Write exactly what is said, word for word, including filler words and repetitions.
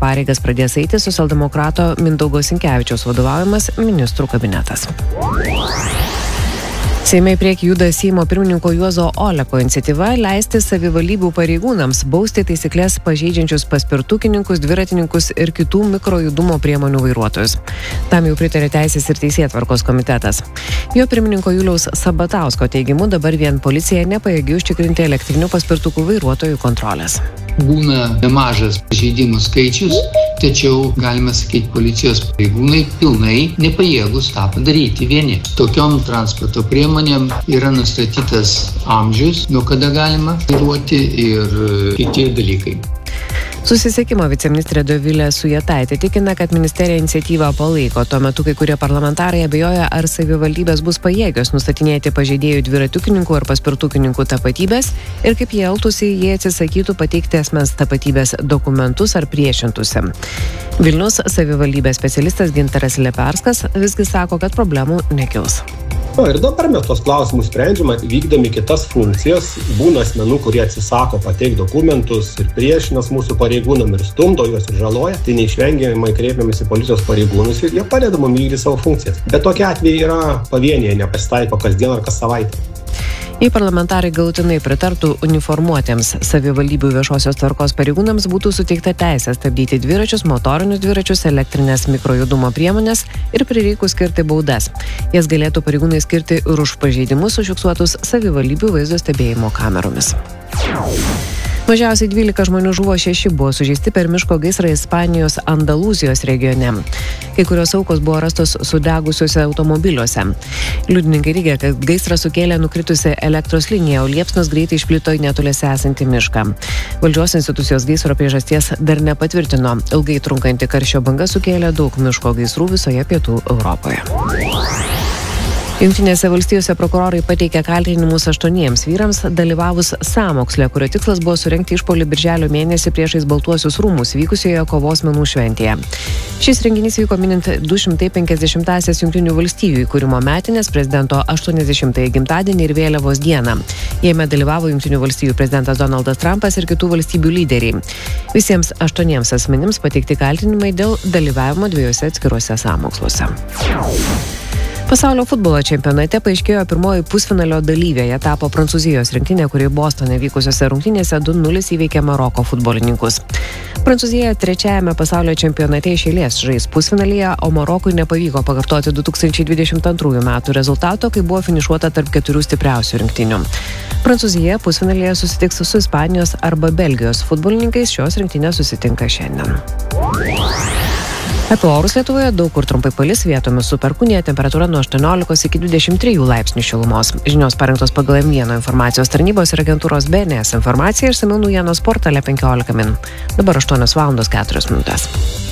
pareigas pradės eiti socialdemokrato Mindaugo Sinkevičiaus vadovaujamas ministrų kabinetas. Seime į priekį juda Seimo pirmininko Juozo Oleko iniciatyva leisti savivaldybių pareigūnams bausti taisyklės pažeidžiančius paspirtukininkus, dviratininkus ir kitų mikrojudumo priemonių vairuotojus. Tam jau pritarė Teisės ir Teisėtvarkos komitetas. Jo pirmininko Juliaus Sabatausko teigimu dabar vien policija nepajėgi užtikrinti elektrinių paspirtukų vairuotojų kontrolės. Būna nemažas pažeidimų skaičius, tačiau, galime sakyti, policijos pareigūnai pilnai nepajėgus tą padaryti vieni. Tokiom transporto priemonėm yra nustatytas amžius, nuo kada galima vairuoti ir kiti dalykai. Susisiekimo viceministrė Dovilė Sujetaitė tikina, kad ministerija iniciatyvą palaiko. Tuo metu kai kurie parlamentarai abejoja, ar savivaldybės bus pajėgios nustatinėti pažeidėjų dviratukininkų ar paspirtukininkų tapatybės ir kaip jie elgtųsi, jie atsisakytų pateikti asmens tapatybės dokumentus ar priešintųsi. Vilniaus savivaldybės specialistas Gintaras Leperskas visgi sako, kad problemų nekils. O ir dabar mes tos klausimus sprendžiame, vykdami kitas funkcijas. Būna asmenų, kurie atsisako pateikti dokumentus ir priešinas mūsų pareigūnam ir stumdo juos ir žaloja. Tai neišvengiamai kreipiamės į policijos pareigūnus ir jie padeda mums vykdyti savo funkcijas. Bet tokie atvejai yra pavieniai, nepasitaiko kasdien ar kas savaitę. Jei parlamentarai galutinai pritartų uniformuotiems savivaldybių viešosios tvarkos pareigūnams, būtų suteikta teisė stabdyti dviračius, motorinius dviračius, elektrinės mikrojudumo priemonės ir prireikus skirti baudas. Jas galėtų pareigūnai skirti ir už pažeidimus užfiksuotus savivaldybių vaizdo stebėjimo kameromis. Mažiausiai dvylika žmonių žuvo, šeši buvo sužeisti per miško gaisrą Ispanijos Andalūzijos regione. Kai kurios aukos buvo rastos sudegusiuose automobiliuose. Liudininkai teigia, kad gaisrą sukėlė nukritusi elektros linija, o liepsnos greitai išplito į netoliese esantį mišką. Valdžios institucijos gaisro priežasties dar nepatvirtino. Ilgai trunkanti karščio banga sukėlė daug miško gaisrų visoje pietų Europoje. Jungtinėse valstijose prokurorai pateikė kaltinimus aštuoniems vyrams dalyvavus sąmoksle, kurio tikslas buvo surengti išpuolį birželio mėnesį priešais Baltuosius rūmus vykusioje kovos menų šventėje. Šis renginys vyko minint du šimtai penkiasdešimtąsias Jungtinių valstijų įkūrimo metines, prezidento aštuoniasdešimtąjį gimtadienį ir vėliavos dieną. Jame dalyvavo Jungtinių valstijų prezidentas Donaldas Trumpas ir kitų valstybių lyderiai. Visiems aštuoniems asmenims pateikti kaltinimai dėl dalyvavimo dviejose atskiruose sąmoksluose. Pasaulio futbolo čempionate paaiškėjo pirmoji pusfinalio dalyvė. Jie tapo Prancūzijos rinktinė, kuri Bostone vykusiose rungtynėse du nulis įveikė Maroko futbolininkus. Prancūzija trečiajame pasaulio čempionate iš eilės žais pusfinalyje, o Marokui nepavyko pakartoti du tūkstančiai dvidešimt antrųjų metų rezultato, kai buvo finišuota tarp keturių stipriausių rinktinių. Prancūzija pusfinalyje susitiks su Ispanijos arba Belgijos futbolininkais, šios rinktinės susitinka šiandien. Apie orus Lietuvoje daug kur trumpai palis, vietomis su perkūnija, temperatūra nuo aštuoniolikos iki dvidešimt trijų laipsnių šilumos. Žinios parengtos pagal M vienas informacijos tarnybos ir agentūros B N S informaciją, išsamiau naujienos portale penkiolika min. Dabar aštuonios valandos keturios minutės.